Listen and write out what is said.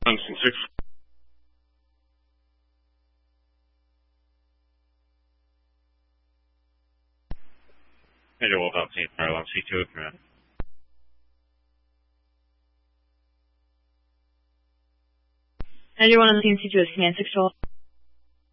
Tungsten 6. Hello, about St. Marlon, C2 command. Everyone on the team C2 is command 612.